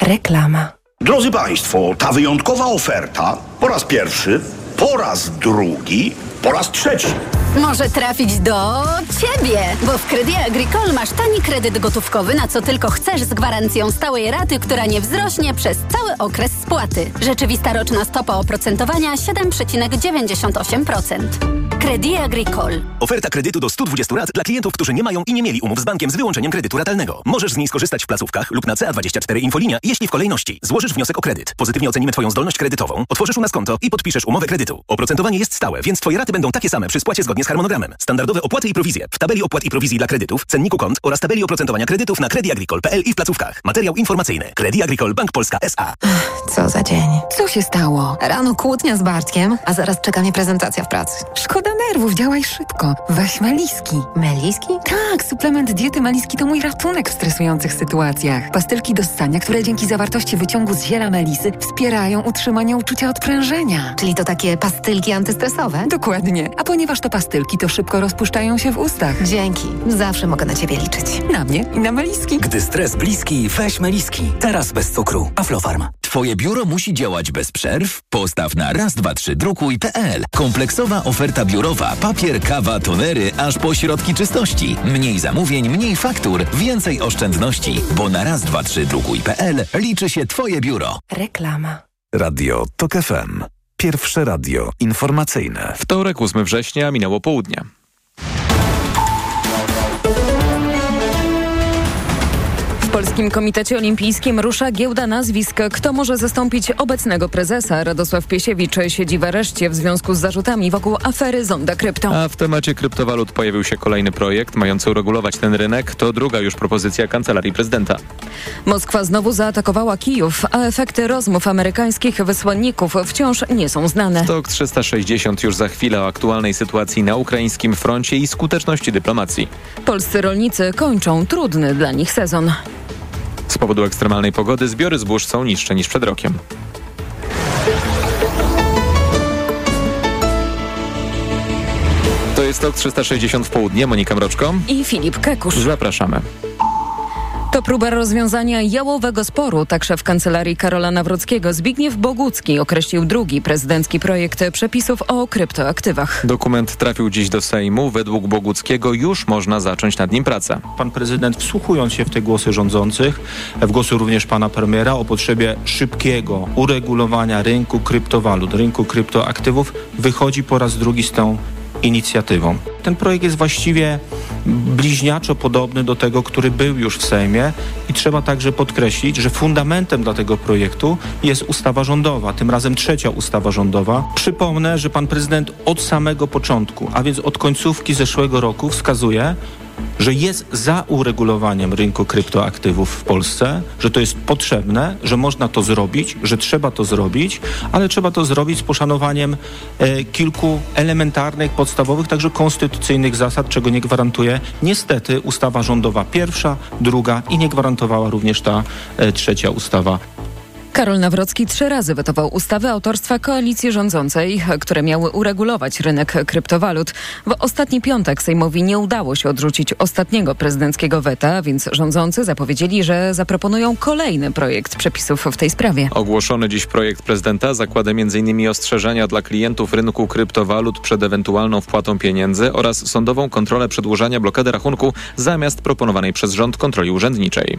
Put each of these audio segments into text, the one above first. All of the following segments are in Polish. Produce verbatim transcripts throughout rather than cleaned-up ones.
Reklama. Drodzy Państwo, ta wyjątkowa oferta po raz pierwszy, po raz drugi, po raz trzeci. Może trafić do Ciebie, bo w Crédit Agricole masz tani kredyt gotówkowy na co tylko chcesz z gwarancją stałej raty, która nie wzrośnie przez cały okres spłaty. Rzeczywista roczna stopa oprocentowania siedem przecinek dziewięćdziesiąt osiem procent. Crédit Agricole. Oferta kredytu do stu dwudziestu rat dla klientów, którzy nie mają i nie mieli umów z bankiem z wyłączeniem kredytu ratalnego. Możesz z niej skorzystać w placówkach lub na C A dwadzieścia cztery Infolinia, jeśli w kolejności złożysz wniosek o kredyt. Pozytywnie ocenimy Twoją zdolność kredytową, otworzysz u nas konto i podpiszesz umowę kredytu. Oprocentowanie jest stałe, więc Twoje raty będą takie same przy spłacie zgodnie z harmonogramem. Standardowe opłaty i prowizje w tabeli opłat i prowizji dla kredytów, cenniku kont oraz tabeli oprocentowania kredytów na credit agricole kropka p l i w placówkach. Materiał informacyjny. Crédit Agricole Bank Polska S A. Co za dzień. Co się stało? Rano kłótnia z Bartkiem, a zaraz czeka mnie prezentacja w pracy. Szkoda nerwów, działaj szybko. Weź Meliski. Meliski? Tak, suplement diety Meliski to mój ratunek w stresujących sytuacjach. Pastylki do ssania, które dzięki zawartości wyciągu z ziela melisy wspierają utrzymanie uczucia odprężenia. Czyli to takie pastylki antystresowe? Dokładnie. A ponieważ to pastylki, to szybko rozpuszczają się w ustach. Dzięki. Zawsze mogę na Ciebie liczyć. Na mnie i na Meliski. Gdy stres bliski, weź Meliski. Teraz bez cukru. Aflofarm. Twoje biuro musi działać bez przerw? Postaw na raz dwa trzy drukuj kropka p l. Kompleksowa oferta biurowa. Papier, kawa, tonery, aż po środki czystości. Mniej zamówień, mniej faktur, więcej oszczędności. Bo na raz dwa trzy drukuj kropka p l liczy się Twoje biuro. Reklama. Radio TOK F M. Pierwsze radio informacyjne. Wtorek, ósmego września, minęło południe. W Polskim Komitecie Olimpijskim rusza giełda nazwisk. Kto może zastąpić obecnego prezesa? Radosław Piesiewicz siedzi w areszcie w związku z zarzutami wokół afery Zonda Krypto. A w temacie kryptowalut pojawił się kolejny projekt mający uregulować ten rynek. To druga już propozycja Kancelarii Prezydenta. Moskwa znowu zaatakowała Kijów, a efekty rozmów amerykańskich wysłanników wciąż nie są znane. TOK trzysta sześćdziesiąt już za chwilę o aktualnej sytuacji na ukraińskim froncie i skuteczności dyplomacji. Polscy rolnicy kończą trudny dla nich sezon. Z powodu ekstremalnej pogody zbiory zbóż są niższe niż przed rokiem. To jest TOK trzysta sześćdziesiąt w południe. Monika Mroczko i Filip Kekusz. Zapraszamy. To próba rozwiązania jałowego sporu. Tak szef kancelarii Karola Nawrockiego Zbigniew Bogucki określił drugi prezydencki projekt przepisów o kryptoaktywach. Dokument trafił dziś do Sejmu. Według Boguckiego już można zacząć nad nim pracę. Pan prezydent, wsłuchując się w te głosy rządzących, w głosy również pana premiera o potrzebie szybkiego uregulowania rynku kryptowalut, rynku kryptoaktywów, wychodzi po raz drugi z tą inicjatywą. Ten projekt jest właściwie bliźniaczo podobny do tego, który był już w Sejmie i trzeba także podkreślić, że fundamentem dla tego projektu jest ustawa rządowa, tym razem trzecia ustawa rządowa. Przypomnę, że pan prezydent od samego początku, a więc od końcówki zeszłego roku wskazuje, że jest za uregulowaniem rynku kryptoaktywów w Polsce, że to jest potrzebne, że można to zrobić, że trzeba to zrobić, ale trzeba to zrobić z poszanowaniem e, kilku elementarnych, podstawowych, także konstytucyjnych zasad, czego nie gwarantuje niestety ustawa rządowa pierwsza, druga i nie gwarantowała również ta e, trzecia ustawa. Karol Nawrocki trzy razy wetował ustawy autorstwa koalicji rządzącej, które miały uregulować rynek kryptowalut. W ostatni piątek Sejmowi nie udało się odrzucić ostatniego prezydenckiego weta, więc rządzący zapowiedzieli, że zaproponują kolejny projekt przepisów w tej sprawie. Ogłoszony dziś projekt prezydenta zakłada między innymi ostrzeżenia dla klientów rynku kryptowalut przed ewentualną wpłatą pieniędzy oraz sądową kontrolę przedłużania blokady rachunku zamiast proponowanej przez rząd kontroli urzędniczej.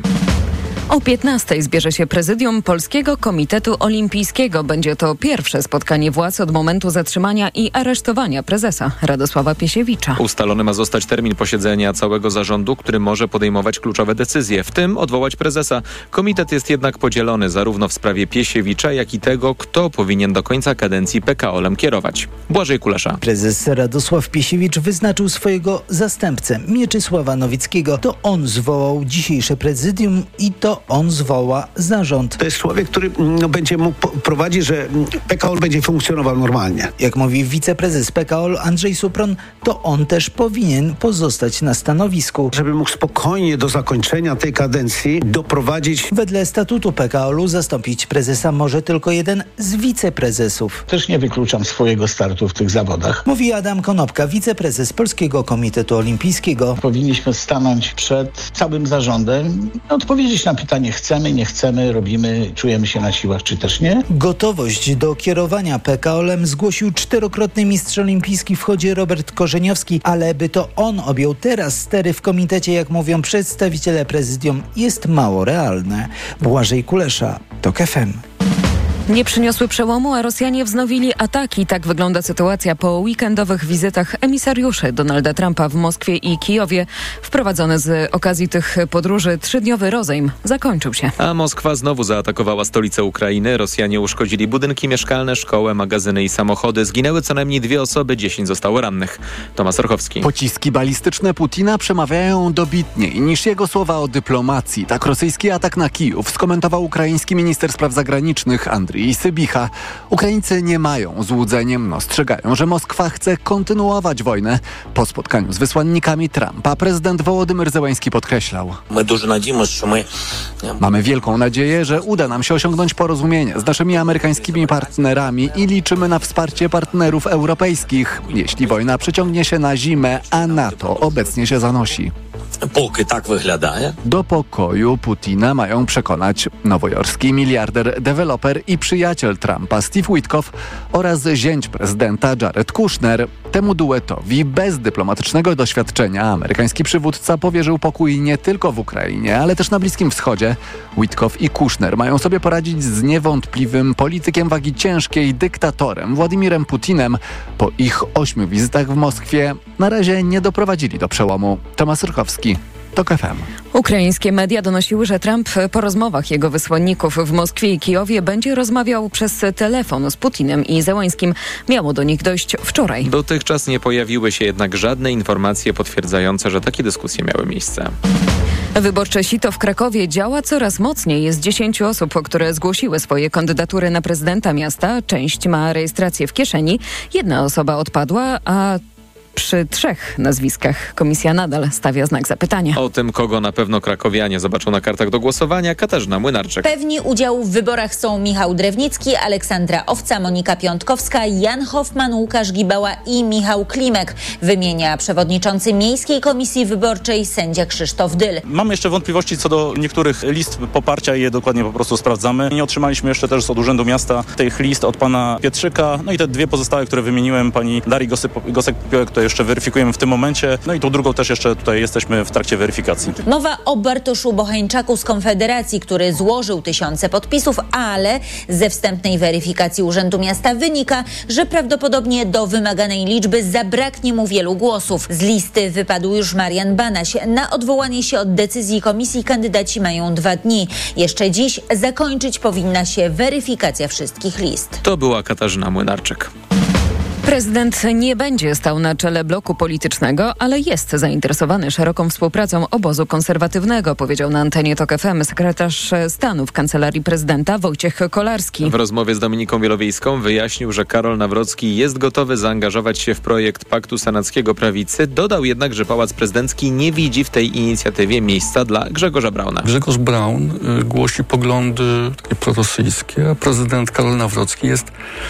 O piętnastej zbierze się prezydium Polskiego Komitetu Olimpijskiego. Będzie to pierwsze spotkanie władz od momentu zatrzymania i aresztowania prezesa Radosława Piesiewicza. Ustalony ma zostać termin posiedzenia całego zarządu, który może podejmować kluczowe decyzje, w tym odwołać prezesa. Komitet jest jednak podzielony zarówno w sprawie Piesiewicza, jak i tego, kto powinien do końca kadencji P K O-em kierować. Błażej Kulesza. Prezes Radosław Piesiewicz wyznaczył swojego zastępcę Mieczysława Nowickiego. To on zwołał dzisiejsze prezydium i to on zwoła zarząd. To jest człowiek, który no, będzie mógł prowadzić, że P K O będzie funkcjonował normalnie. Jak mówi wiceprezes P K O Andrzej Supron, to on też powinien pozostać na stanowisku. Żeby mógł spokojnie do zakończenia tej kadencji doprowadzić. Wedle statutu P K O-u zastąpić prezesa może tylko jeden z wiceprezesów. Też nie wykluczam swojego startu w tych zawodach. Mówi Adam Konopka, wiceprezes Polskiego Komitetu Olimpijskiego. Powinniśmy stanąć przed całym zarządem i odpowiedzieć na pytanie, chcemy, nie chcemy, robimy, czujemy się na siłach, czy też nie? Gotowość do kierowania P K O L-em zgłosił czterokrotny mistrz olimpijski w chodzie Robert Korzeniowski, ale by to on objął teraz stery w komitecie, jak mówią przedstawiciele prezydium, jest mało realne. Błażej Kulesza, TOK F M. Nie przyniosły przełomu, a Rosjanie wznowili ataki. Tak wygląda sytuacja po weekendowych wizytach emisariuszy Donalda Trumpa w Moskwie i Kijowie. Wprowadzony z okazji tych podróży trzydniowy rozejm zakończył się. A Moskwa znowu zaatakowała stolicę Ukrainy. Rosjanie uszkodzili budynki mieszkalne, szkołę, magazyny i samochody. Zginęły co najmniej dwie osoby, dziesięć zostało rannych. Tomasz Orchowski. Pociski balistyczne Putina przemawiają dobitniej niż jego słowa o dyplomacji. Tak rosyjski atak na Kijów skomentował ukraiński minister spraw zagranicznych Andrzej i Sybicha. Ukraińcy nie mają złudzeniem, ostrzegają, że Moskwa chce kontynuować wojnę. Po spotkaniu z wysłannikami Trumpa prezydent Wołodymyr Zełański podkreślał: mamy wielką nadzieję, że uda nam się osiągnąć porozumienie z naszymi amerykańskimi partnerami i liczymy na wsparcie partnerów europejskich, jeśli wojna przeciągnie się na zimę, a NATO obecnie się zanosi. Póki tak wygląda. Do pokoju Putina mają przekonać nowojorski miliarder, deweloper i przyjaciel Trumpa Steve Witkoff oraz zięć prezydenta Jared Kushner. Temu duetowi bez dyplomatycznego doświadczenia amerykański przywódca powierzył pokój nie tylko w Ukrainie, ale też na Bliskim Wschodzie. Witkoff i Kushner mają sobie poradzić z niewątpliwym politykiem wagi ciężkiej, dyktatorem Władimirem Putinem. Po ich ośmiu wizytach w Moskwie na razie nie doprowadzili do przełomu. Tomasz Rykowski, TOK F M. Ukraińskie media donosiły, że Trump po rozmowach jego wysłanników w Moskwie i Kijowie będzie rozmawiał przez telefon z Putinem i Zełańskim. Miało do nich dojść wczoraj. Dotychczas nie pojawiły się jednak żadne informacje potwierdzające, że takie dyskusje miały miejsce. Wyborcze sito w Krakowie działa coraz mocniej. Jest dziesięciu osób, które zgłosiły swoje kandydatury na prezydenta miasta. Część ma rejestrację w kieszeni. Jedna osoba odpadła, a przy trzech nazwiskach komisja nadal stawia znak zapytania. O tym, kogo na pewno krakowianie zobaczą na kartach do głosowania, Katarzyna Młynarczyk. Pewni udziału w wyborach są Michał Drewnicki, Aleksandra Owca, Monika Piątkowska, Jan Hoffman, Łukasz Gibała i Michał Klimek. Wymienia przewodniczący Miejskiej Komisji Wyborczej sędzia Krzysztof Dyl. Mamy jeszcze wątpliwości co do niektórych list poparcia i je dokładnie po prostu sprawdzamy. Nie otrzymaliśmy jeszcze też od Urzędu Miasta tych list od pana Pietrzyka. No i te dwie pozostałe, które wymieniłem, pani Darii Gosek-Popiołek, które jeszcze weryfikujemy w tym momencie. No i tą drugą też jeszcze tutaj jesteśmy w trakcie weryfikacji. Mowa o Bartoszu Bocheńczaku z Konfederacji, który złożył tysiące podpisów, ale ze wstępnej weryfikacji Urzędu Miasta wynika, że prawdopodobnie do wymaganej liczby zabraknie mu wielu głosów. Z listy wypadł już Marian Banaś. Na odwołanie się od decyzji komisji kandydaci mają dwa dni. Jeszcze dziś zakończyć powinna się weryfikacja wszystkich list. To była Katarzyna Młynarczyk. Prezydent nie będzie stał na czele bloku politycznego, ale jest zainteresowany szeroką współpracą obozu konserwatywnego, powiedział na antenie TOK F M sekretarz stanu w Kancelarii Prezydenta Wojciech Kolarski. W rozmowie z Dominiką Wielowiejską wyjaśnił, że Karol Nawrocki jest gotowy zaangażować się w projekt Paktu Senackiego Prawicy. Dodał jednak, że Pałac Prezydencki nie widzi w tej inicjatywie miejsca dla Grzegorza Brauna. Grzegorz Braun y, głosi poglądy takie prorosyjskie, a prezydent Karol Nawrocki jest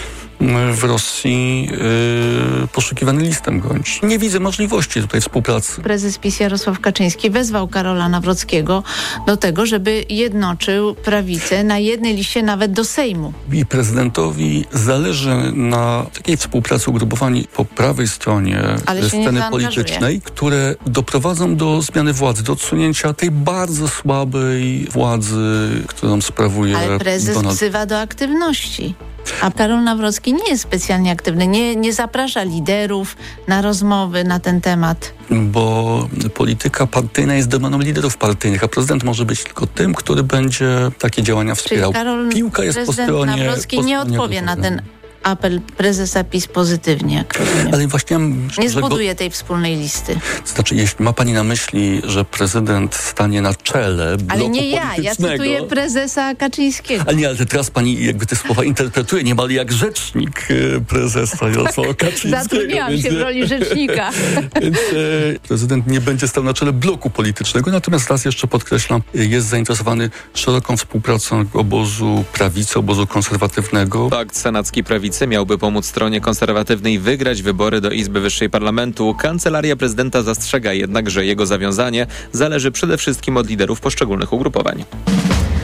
w Rosji yy, poszukiwany listem gończym. Nie widzę możliwości tutaj współpracy. Prezes PiS Jarosław Kaczyński wezwał Karola Nawrockiego do tego, żeby jednoczył prawicę na jednej liście nawet do Sejmu. I prezydentowi zależy na takiej współpracy ugrupowań po prawej stronie sceny politycznej, które doprowadzą do zmiany władzy, do odsunięcia tej bardzo słabej władzy, którą sprawuje Ale prezes Donald... wzywa do aktywności. A Karol Nawrocki nie jest specjalnie aktywny, nie, nie zaprasza liderów na rozmowy na ten temat. Bo polityka partyjna jest domeną liderów partyjnych, a prezydent może być tylko tym, który będzie takie działania wspierał. Czyli Karol, Piłka jest po stronie... Nawrocki po nie stronie odpowie na ten apel prezesa PiS pozytywnie, jak rozumiem. Ale właśnie... Nie zbuduje go... tej wspólnej listy. Znaczy, jeśli ma pani na myśli, że prezydent stanie na czele bloku Ale nie ja, ja politycznego... cytuję prezesa Kaczyńskiego. Ale nie, ale teraz pani jakby te słowa interpretuje niemal jak rzecznik prezesa Jarosława Kaczyńskiego. Zatrudniłam więc, się w roli rzecznika. Więc e, prezydent nie będzie stał na czele bloku politycznego, natomiast raz jeszcze podkreślam, jest zainteresowany szeroką współpracą obozu prawicy, obozu konserwatywnego. Pakt Senacki Prawicy miałby pomóc stronie konserwatywnej wygrać wybory do Izby Wyższej Parlamentu. Kancelaria Prezydenta zastrzega jednak, że jego zawiązanie zależy przede wszystkim od liderów poszczególnych ugrupowań.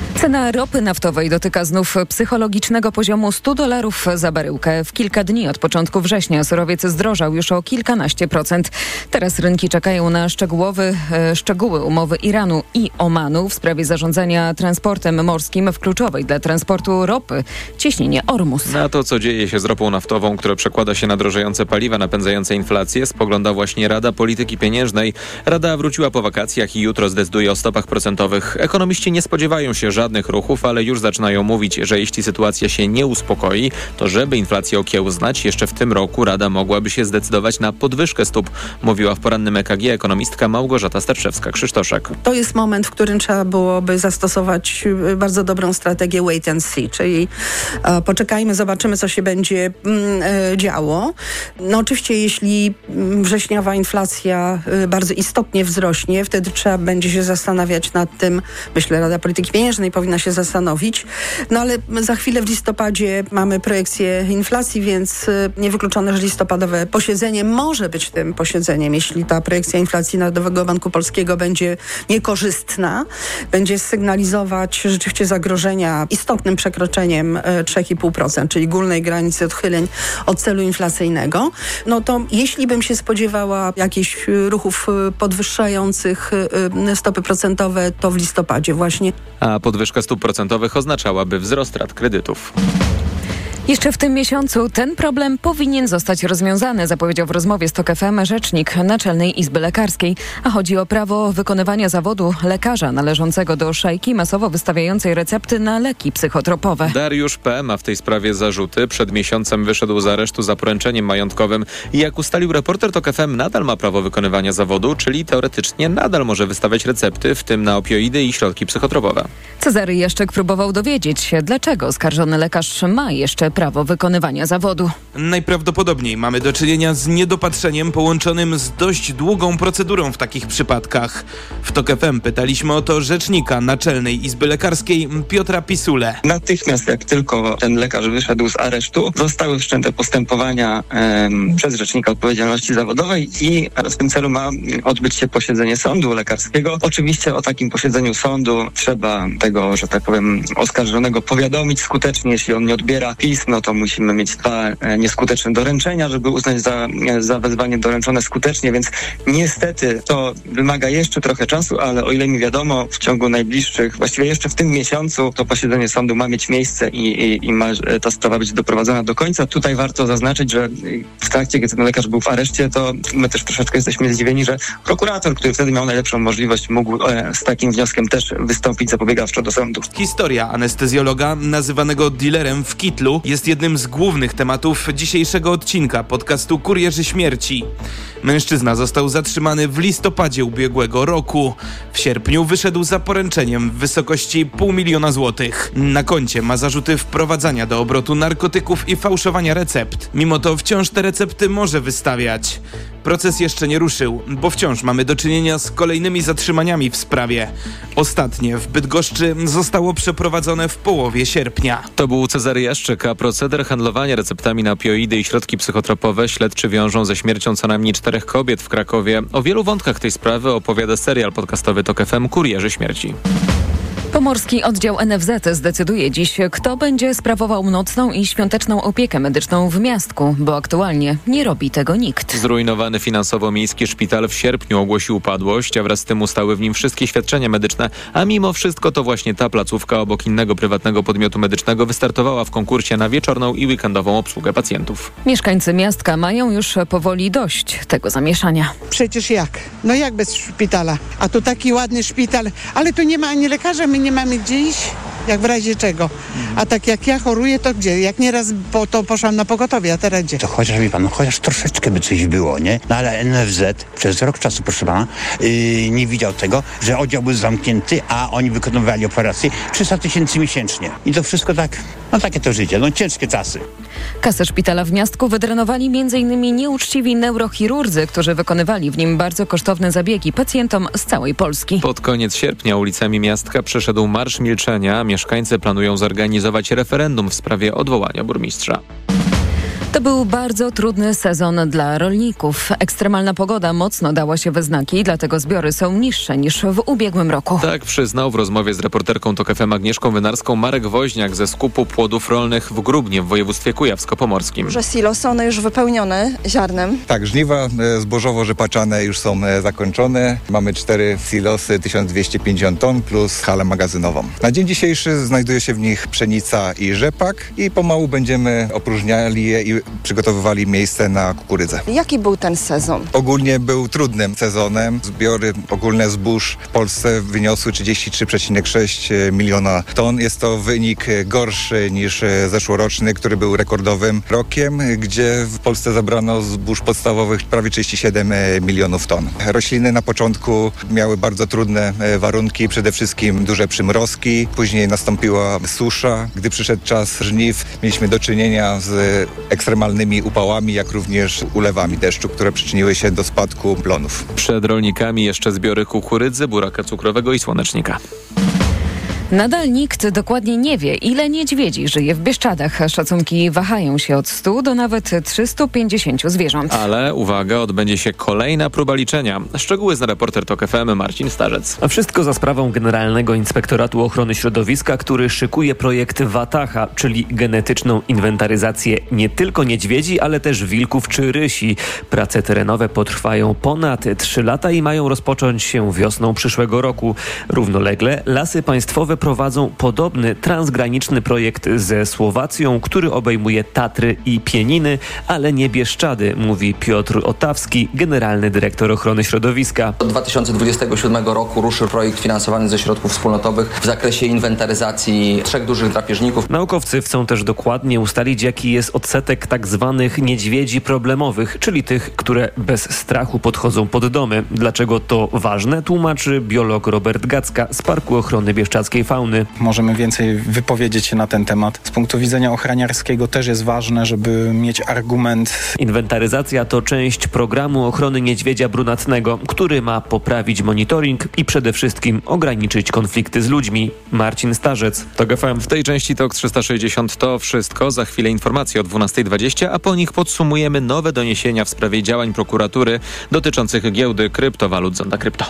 Cena ropy naftowej dotyka znów psychologicznego poziomu stu dolarów za baryłkę. W kilka dni od początku września surowiec zdrożał już o kilkanaście procent. Teraz rynki czekają na szczegółowy, e, szczegóły umowy Iranu i Omanu w sprawie zarządzania transportem morskim w kluczowej dla transportu ropy cieśninie Ormus. Na to, co dzieje się z ropą naftową, która przekłada się na drożejące paliwa napędzające inflację, spogląda właśnie Rada Polityki Pieniężnej. Rada wróciła po wakacjach i jutro zdecyduje o stopach procentowych. Ekonomiści nie spodziewają się żadnych ruchów, ale już zaczynają mówić, że jeśli sytuacja się nie uspokoi, to żeby inflację okiełznać, jeszcze w tym roku Rada mogłaby się zdecydować na podwyżkę stóp, mówiła w porannym E K G ekonomistka Małgorzata Starszewska-Krzysztoszek. To jest moment, w którym trzeba byłoby zastosować bardzo dobrą strategię wait and see, czyli e, poczekajmy, zobaczymy, co się będzie mm, e, działo. No oczywiście, jeśli wrześniowa inflacja e, bardzo istotnie wzrośnie, wtedy trzeba będzie się zastanawiać nad tym, myślę, Rada Polityki Pieniężnej powinna się zastanowić. No ale za chwilę w listopadzie mamy projekcję inflacji, więc niewykluczone, że listopadowe posiedzenie może być tym posiedzeniem, jeśli ta projekcja inflacji Narodowego Banku Polskiego będzie niekorzystna, będzie sygnalizować rzeczywiście zagrożenia istotnym przekroczeniem trzy i pół procent, czyli górnej granicy odchyleń od celu inflacyjnego. No to jeśli bym się spodziewała jakichś ruchów podwyższających stopy procentowe, to w listopadzie właśnie. A podwyżka stóp procentowych oznaczałaby wzrost rat kredytów. Jeszcze w tym miesiącu ten problem powinien zostać rozwiązany, zapowiedział w rozmowie z TOK F M rzecznik Naczelnej Izby Lekarskiej. A chodzi o prawo wykonywania zawodu lekarza należącego do szajki masowo wystawiającej recepty na leki psychotropowe. Dariusz P. ma w tej sprawie zarzuty. Przed miesiącem wyszedł z aresztu za poręczeniem majątkowym i jak ustalił reporter TOK F M, nadal ma prawo wykonywania zawodu, czyli teoretycznie nadal może wystawiać recepty, w tym na opioidy i środki psychotropowe. Cezary Jaszczek próbował dowiedzieć się, dlaczego oskarżony lekarz ma jeszcze prawo wykonywania zawodu. Najprawdopodobniej mamy do czynienia z niedopatrzeniem połączonym z dość długą procedurą w takich przypadkach. W TOK F M pytaliśmy o to rzecznika Naczelnej Izby Lekarskiej Piotra Pisule. Natychmiast jak tylko ten lekarz wyszedł z aresztu, zostały wszczęte postępowania em, przez Rzecznika Odpowiedzialności Zawodowej i w tym celu ma odbyć się posiedzenie sądu lekarskiego. Oczywiście o takim posiedzeniu sądu trzeba tego, że tak powiem, oskarżonego powiadomić skutecznie. Jeśli on nie odbiera pism, no to musimy mieć dwa nieskuteczne doręczenia, żeby uznać za, za wezwanie doręczone skutecznie, więc niestety to wymaga jeszcze trochę czasu, ale o ile mi wiadomo, w ciągu najbliższych, właściwie jeszcze w tym miesiącu to posiedzenie sądu ma mieć miejsce i, i, i ma ta sprawa być doprowadzona do końca. Tutaj warto zaznaczyć, że w trakcie, kiedy ten lekarz był w areszcie, to my też troszeczkę jesteśmy zdziwieni, że prokurator, który wtedy miał najlepszą możliwość, mógł e, z takim wnioskiem też wystąpić zapobiegawczo do sądu. Historia anestezjologa nazywanego dealerem w kitlu jest jednym z głównych tematów dzisiejszego odcinka podcastu Kurierzy Śmierci. Mężczyzna został zatrzymany w listopadzie ubiegłego roku. W sierpniu wyszedł za poręczeniem w wysokości pół miliona złotych. Na koncie ma zarzuty wprowadzania do obrotu narkotyków i fałszowania recept. Mimo to wciąż te recepty może wystawiać. Proces jeszcze nie ruszył, bo wciąż mamy do czynienia z kolejnymi zatrzymaniami w sprawie. Ostatnie w Bydgoszczy zostało przeprowadzone w połowie sierpnia. To był Cezary Jaszczyk, a proceder handlowania receptami na opioidy i środki psychotropowe śledczy wiążą ze śmiercią co najmniej czterech kobiet w Krakowie. O wielu wątkach tej sprawy opowiada serial podcastowy TOK F M Kurierzy Śmierci. Pomorski oddział N F Z zdecyduje dziś, kto będzie sprawował nocną i świąteczną opiekę medyczną w Miastku, bo aktualnie nie robi tego nikt. Zrujnowany finansowo miejski szpital w sierpniu ogłosił upadłość, a wraz z tym ustały w nim wszystkie świadczenia medyczne, a mimo wszystko to właśnie ta placówka obok innego prywatnego podmiotu medycznego wystartowała w konkursie na wieczorną i weekendową obsługę pacjentów. Mieszkańcy Miastka mają już powoli dość tego zamieszania. Przecież jak? No jak bez szpitala? A tu taki ładny szpital, ale tu nie ma ani lekarza, my nie mamy gdzie iść, jak w razie czego. A tak jak ja choruję, to gdzie? Jak nieraz po, to poszłam na pogotowie, a teraz gdzie? To chociaż, wie pan, no chociaż troszeczkę by coś było, nie? No ale N F Z przez rok czasu, proszę pana, yy, nie widział tego, że oddział był zamknięty, a oni wykonywali operacje trzysta tysięcy miesięcznie. I to wszystko tak, no takie to życie, no ciężkie czasy. Kasę szpitala w Miastku wydrenowali między innymi nieuczciwi neurochirurdzy, którzy wykonywali w nim bardzo kosztowne zabiegi pacjentom z całej Polski. Pod koniec sierpnia ulicami Miastka przeszedł Marsz Milczenia. Mieszkańcy planują zorganizować referendum w sprawie odwołania burmistrza. To był bardzo trudny sezon dla rolników. Ekstremalna pogoda mocno dała się we znaki, dlatego zbiory są niższe niż w ubiegłym roku. Tak przyznał w rozmowie z reporterką TOK F M Agnieszką Wynarską Marek Woźniak ze skupu płodów rolnych w Grubnie w województwie kujawsko-pomorskim. Że silosy, one już wypełnione ziarnem. Tak, żniwa zbożowo-rzepaczane już są zakończone. Mamy cztery silosy, tysiąc dwieście pięćdziesiąt ton plus halę magazynową. Na dzień dzisiejszy znajduje się w nich pszenica i rzepak i pomału będziemy opróżniali je i przygotowywali miejsce na kukurydzę. Jaki był ten sezon? Ogólnie był trudnym sezonem. Zbiory ogólne zbóż w Polsce wyniosły trzydzieści trzy przecinek sześć miliona ton. Jest to wynik gorszy niż zeszłoroczny, który był rekordowym rokiem, gdzie w Polsce zabrano zbóż podstawowych prawie trzydzieści siedem milionów ton. Rośliny na początku miały bardzo trudne warunki, przede wszystkim duże przymrozki, później nastąpiła susza. Gdy przyszedł czas żniw, mieliśmy do czynienia z ekstremalnymi upałami, jak również ulewami deszczu, które przyczyniły się do spadku plonów. Przed rolnikami jeszcze zbiory kukurydzy, buraka cukrowego i słonecznika. Nadal nikt dokładnie nie wie, ile niedźwiedzi żyje w Bieszczadach. Szacunki wahają się od stu do nawet trzystu pięćdziesięciu zwierząt. Ale, uwaga, odbędzie się kolejna próba liczenia. Szczegóły zna reporter TOK F M Marcin Starzec. A wszystko za sprawą Generalnego Inspektoratu Ochrony Środowiska, który szykuje projekt Wataha, czyli genetyczną inwentaryzację nie tylko niedźwiedzi, ale też wilków czy rysi. Prace terenowe potrwają ponad trzy lata i mają rozpocząć się wiosną przyszłego roku. Równolegle Lasy Państwowe prowadzą podobny transgraniczny projekt ze Słowacją, który obejmuje Tatry i Pieniny, ale nie Bieszczady, mówi Piotr Otawski, generalny dyrektor ochrony środowiska. Od dwa tysiące dwudziestego siódmego roku ruszył projekt finansowany ze środków wspólnotowych w zakresie inwentaryzacji trzech dużych drapieżników. Naukowcy chcą też dokładnie ustalić, jaki jest odsetek tak zwanych niedźwiedzi problemowych, czyli tych, które bez strachu podchodzą pod domy. Dlaczego to ważne, tłumaczy biolog Robert Gacka z Parku Ochrony Bieszczadzkiej Fauny. Możemy więcej wypowiedzieć się na ten temat. Z punktu widzenia ochroniarskiego też jest ważne, żeby mieć argument. Inwentaryzacja to część programu ochrony niedźwiedzia brunatnego, który ma poprawić monitoring i przede wszystkim ograniczyć konflikty z ludźmi. Marcin Starzec, TOK F M. W tej części TOK trzysta sześćdziesiąt to wszystko. Za chwilę informacje o dwunasta dwadzieścia, a po nich podsumujemy nowe doniesienia w sprawie działań prokuratury dotyczących giełdy kryptowalut Zonda Krypto.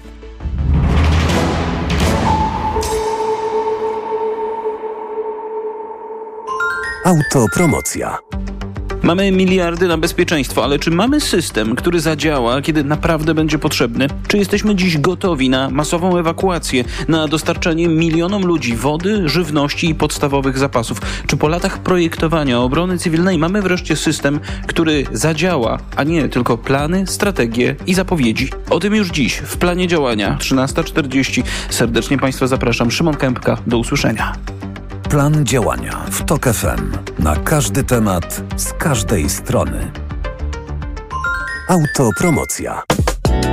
Autopromocja. Mamy miliardy na bezpieczeństwo, ale czy mamy system, który zadziała, kiedy naprawdę będzie potrzebny? Czy jesteśmy dziś gotowi na masową ewakuację, na dostarczanie milionom ludzi wody, żywności i podstawowych zapasów? Czy po latach projektowania obrony cywilnej mamy wreszcie system, który zadziała, a nie tylko plany, strategie i zapowiedzi? O tym już dziś w planie działania trzynasta czterdzieści. Serdecznie Państwa zapraszam. Szymon Kępka. Do usłyszenia. Plan działania w TOK F M. Na każdy temat, z każdej strony. Autopromocja.